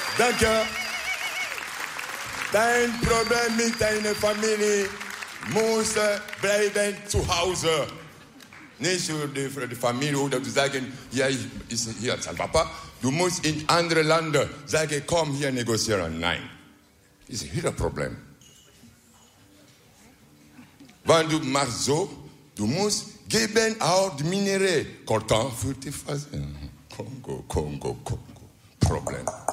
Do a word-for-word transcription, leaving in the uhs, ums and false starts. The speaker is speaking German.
Danke. Dein Problem mit deiner Familie muss bleiben zu Hause. Nicht für die, für die Familie oder zu sagen, ja, ich ist hier als Papa. Du musst in andere Länder sagen, komm hier negozieren. Nein. Das ist hier das Problem. Wenn du machst so, du musst geben auch die Minerais. Coltan für die Phase. Kongo, Kongo, Kongo. Problem.